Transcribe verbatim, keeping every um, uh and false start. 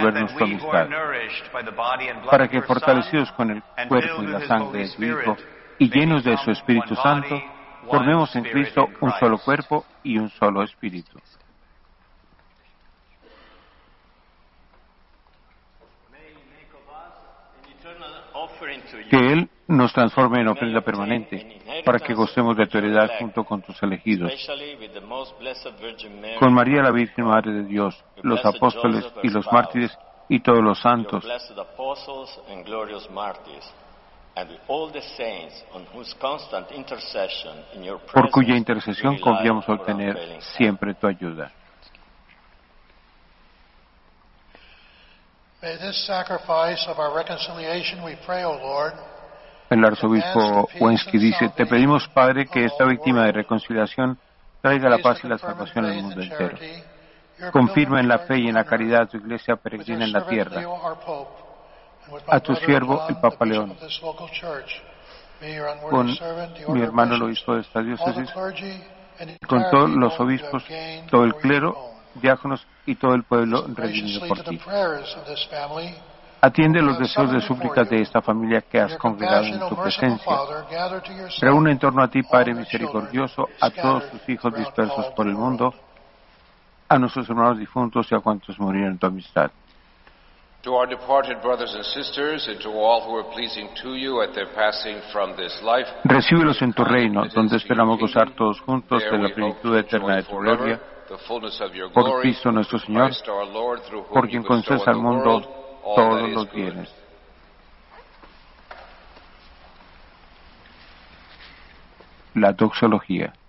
devolvernos tu amistad, para que, fortalecidos con el cuerpo y la sangre de tu Hijo, y llenos de su Espíritu Santo, formemos en Cristo un solo cuerpo y un solo espíritu. Que Él nos transforme en ofrenda permanente, para que gocemos de tu heredad junto con tus elegidos, con María la Virgen Madre de Dios, los apóstoles y los mártires y todos los santos, por cuya intercesión confiamos obtener siempre tu ayuda. El arzobispo Wensky dice: te pedimos, Padre, que esta víctima de reconciliación traiga la paz y la salvación al mundo entero. Confirma en la fe y en la caridad a tu Iglesia peregrina en la tierra, a tu siervo, el Papa León, con mi hermano el obispo de esta diócesis, con todos los obispos, todo el clero, diáconos y todo el pueblo redimido por ti. Atiende los deseos de súplicas de esta familia que has congregado en tu presencia. Reúne en torno a ti, Padre misericordioso, a todos tus hijos dispersos por el mundo, a nuestros hermanos difuntos y a cuantos murieron en tu amistad. To our departed brothers and sisters, and to all who are pleasing to you at their passing from this life, recíbelos en tu reino, donde esperamos gozar todos juntos de la plenitud eterna de tu gloria, por Cristo nuestro Señor, por quien concedes al mundo todos los bienes. La doxología.